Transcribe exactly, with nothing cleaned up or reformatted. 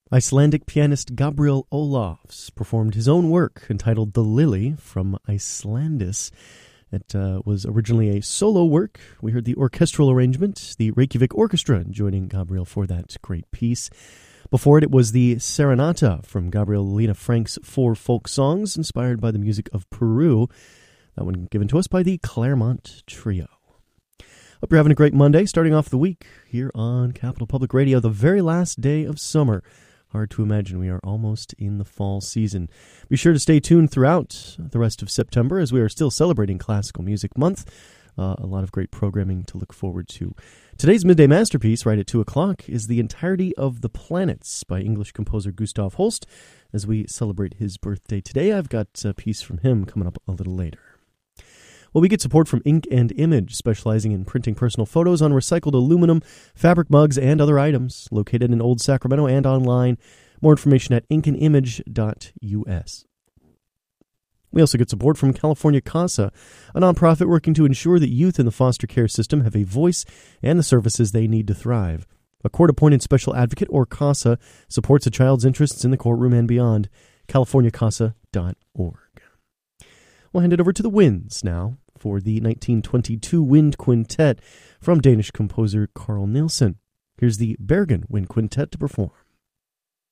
Icelandic pianist Gabriel Olafs performed his own work entitled The Lily from Icelandis. It uh, was originally a solo work. We heard the orchestral arrangement, the Reykjavik Orchestra joining Gabriel for that great piece. Before it, it was the Serenata from Gabriel Lena Frank's four folk songs inspired by the music of Peru. That one given to us by the Claremont Trio. Hope you're having a great Monday, starting off the week here on Capital Public Radio, the very last day of summer. Hard to imagine we are almost in the fall season. Be sure to stay tuned throughout the rest of September as we are still celebrating Classical Music Month. Uh, a lot of great programming to look forward to. Today's midday masterpiece, right at two o'clock, is The Entirety of the Planets by English composer Gustav Holst. As we celebrate his birthday today, I've got a piece from him coming up a little later. Well, we get support from Ink and Image, specializing in printing personal photos on recycled aluminum, fabric mugs, and other items, located in Old Sacramento and online. More information at ink and image dot u s. We also get support from California CASA, a nonprofit working to ensure that youth in the foster care system have a voice and the services they need to thrive. A court-appointed special advocate, or CASA, supports a child's interests in the courtroom and beyond. california casa dot org. We'll hand it over to the winds now for the nineteen twenty-two Wind Quintet from Danish composer Carl Nielsen. Here's the Bergen Wind Quintet to perform.